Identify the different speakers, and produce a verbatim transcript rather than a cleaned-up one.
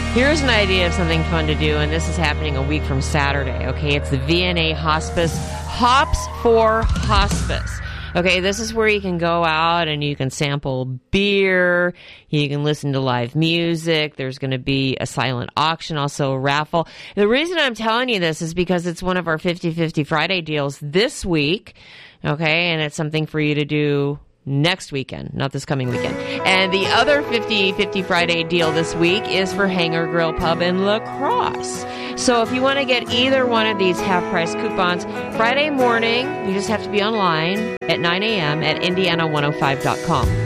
Speaker 1: Here's an idea of something fun to do, and this is happening a week from Saturday, okay? It's the V N A Hospice, Hops for Hospice. Okay, this is where you can go out and you can sample beer, you can listen to live music, there's going to be a silent auction, also a raffle. The reason I'm telling you this is because it's one of our fifty fifty Friday deals this week, okay, and it's something for you to do next weekend, not this coming weekend. And the other fifty fifty Friday deal this week is for Hangar Grill Pub in La Crosse. So if you want to get either one of these half-price coupons, Friday morning, you just have to be online at nine a.m. at indiana one oh five dot com.